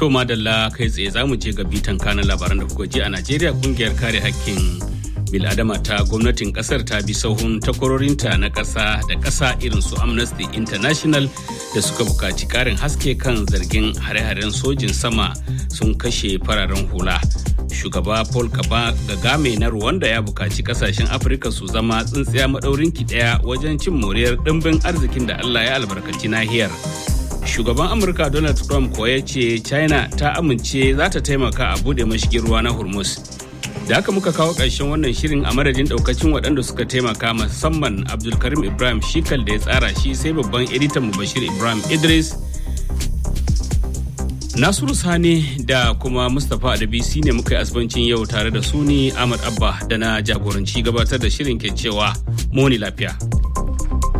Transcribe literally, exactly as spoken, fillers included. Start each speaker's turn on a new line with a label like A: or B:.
A: To madalla kai tsaye za mu je ga bitan kanan labaran da kuka ji a Najeriya. Kungiyar kare hakkin bil'adama ta gwamnatin kasar ta bi sahun takwarorinta na ƙasa da ƙasa irin su Amnesty International da suka buƙaci ƙarin haske kan zargin hare-haren sojin sama sun kashe fararen hula. Shugaba Paul Kagame na Rwanda ya buƙaci ƙasashen Afirka su zama tsintsiya maɗaurinki ɗaya wajen cin moriyar ɗimbin arzikin da Allah ya albarkaci nahiyar. Shugaban Amurka Donald Trump kuwa ya ce China ta amince za ta taimaka a buɗe mashigin ruwa na Hormuz. Da haka muka kawo ƙarshen wannan shirin a madadin ɗaukacin waɗanda suka taimaka, musamman Abdulkarim Ibrahim Shikal da ya tsara shi, sai babban editan mu Bashir Ibrahim Idris, Nasiru Sani da kuma Mustapha Adabisi ne muka yi asibancin yau tare da su ni Ahmad Abba da na jagoranci gabatar da shirin ke cewa muni lafiya.